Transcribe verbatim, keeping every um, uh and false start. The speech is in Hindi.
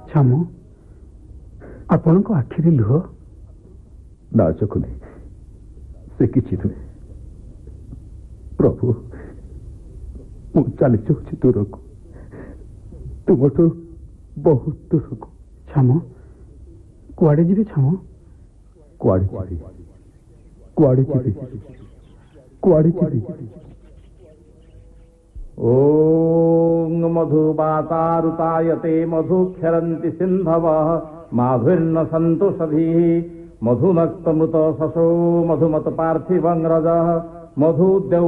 श्याम आपण को आखिरी लुह ना चकुनी से किसी नुहे प्रभु मु चली जाऊँ दूर को तुम तो बहुत दूर को श्याम कुआड़े जी छाम कुआड़े कुआड़े जी कुआड़े जी ओं मधुबातारुतायते मधुक्षरन्ति सिन्धवः माधुर्न सन्तु सधीः मधुनक्तमृत शशो मधुमत पार्थिवं रजः मधुद्यौ